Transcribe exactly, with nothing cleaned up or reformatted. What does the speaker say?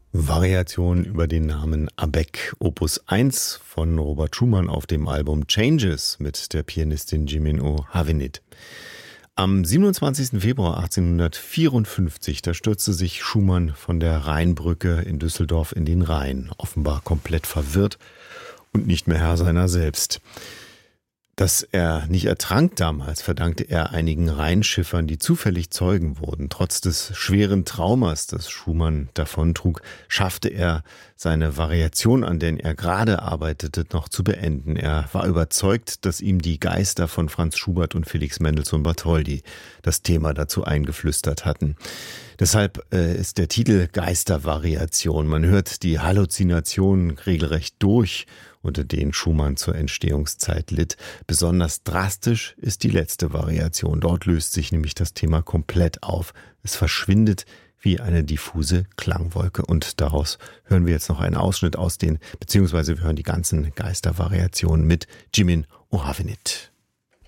Variation über den Namen Abegg, Opus eins von Robert Schumann auf dem Album Changes mit der Pianistin Jimin O'Havenit. Am siebenundzwanzigsten Februar achtzehnhundertvierundfünfzig, da stürzte sich Schumann von der Rheinbrücke in Düsseldorf in den Rhein, offenbar komplett verwirrt und nicht mehr Herr seiner selbst. Dass er nicht ertrank damals, verdankte er einigen Rheinschiffern, die zufällig Zeugen wurden. Trotz des schweren Traumas, das Schumann davontrug, schaffte er, seine Variation, an der er gerade arbeitete, noch zu beenden. Er war überzeugt, dass ihm die Geister von Franz Schubert und Felix Mendelssohn Bartholdy das Thema dazu eingeflüstert hatten. Deshalb äh, ist der Titel Geistervariation. Man hört die Halluzinationen regelrecht durch, unter denen Schumann zur Entstehungszeit litt. Besonders drastisch ist die letzte Variation. Dort löst sich nämlich das Thema komplett auf. Es verschwindet wie eine diffuse Klangwolke. Und daraus hören wir jetzt noch einen Ausschnitt aus den, beziehungsweise wir hören die ganzen Geistervariationen mit Jimin O'Havenit.